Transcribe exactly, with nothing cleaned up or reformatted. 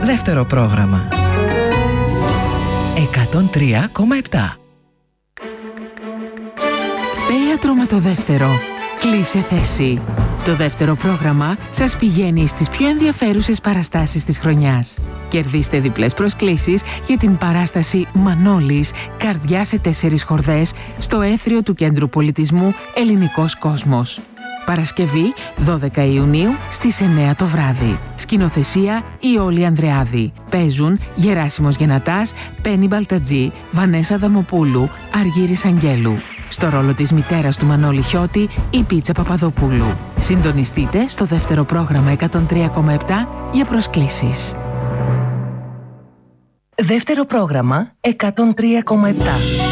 Δεύτερο πρόγραμμα εκατόν τρία κόμμα επτά. Θέατρο με το δεύτερο. Κλείσε θέση. Το δεύτερο πρόγραμμα σας πηγαίνει στις πιο ενδιαφέρουσες παραστάσεις της χρονιάς. Κερδίστε διπλές προσκλήσεις για την παράσταση Μανώλης, καρδιά σε τέσσερις χορδές, στο Έθριο του Κέντρου Πολιτισμού Ελληνικός Κόσμος. Παρασκευή δώδεκα Ιουνίου στις εννέα το βράδυ. Σκηνοθεσία Ιόλη Ανδρεάδη. Παίζουν Γεράσιμος Γενατάς, Πέννη Μπαλτατζή, Βανέσα Δαμοπούλου, Αργύρης Αγγέλου. Στο ρόλο της μητέρας του Μανώλη Χιώτη, η Πίτσα Παπαδοπούλου. Συντονιστείτε στο δεύτερο πρόγραμμα εκατόν τρία κόμμα επτά για προσκλήσεις. Δεύτερο πρόγραμμα εκατόν τρία κόμμα επτά.